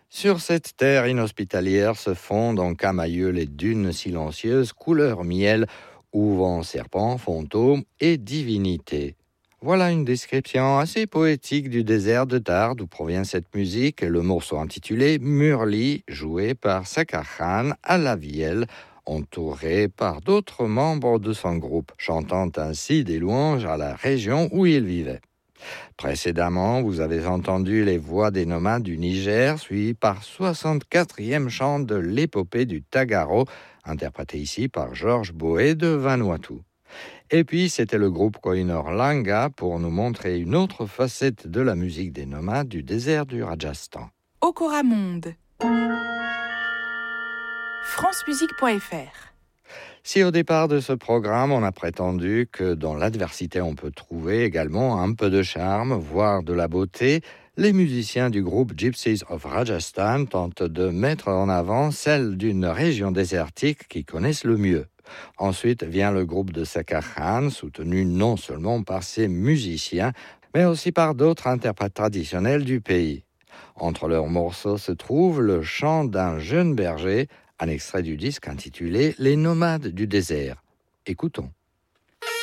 Sur cette terre inhospitalière se fondent en camailleux les dunes silencieuses, couleur miel, où vont serpents, fantômes et divinités. Voilà une description assez poétique du désert de Tard, d'où provient cette musique, le morceau intitulé Murli, joué par Sakar Khan à la vielle, entouré par d'autres membres de son groupe, chantant ainsi des louanges à la région où il vivait. Précédemment, vous avez entendu les voix des nomades du Niger, suivies par 64e chant de l'épopée du Tagaro, interprété ici par Georges Boé de Vanuatu. Et puis, c'était le groupe Kohinoor Langa pour nous montrer une autre facette de la musique des nomades du désert du Rajasthan. Okora Monde. francemusique.fr. Si au départ de ce programme, on a prétendu que dans l'adversité, on peut trouver également un peu de charme, voire de la beauté, les musiciens du groupe Gypsies of Rajasthan tentent de mettre en avant celle d'une région désertique qu'ils connaissent le mieux. Ensuite vient le groupe de Sakar Khan, soutenu non seulement par ses musiciens, mais aussi par d'autres interprètes traditionnels du pays. Entre leurs morceaux se trouve le chant d'un jeune berger, un extrait du disque intitulé « Les nomades du désert ». Écoutons.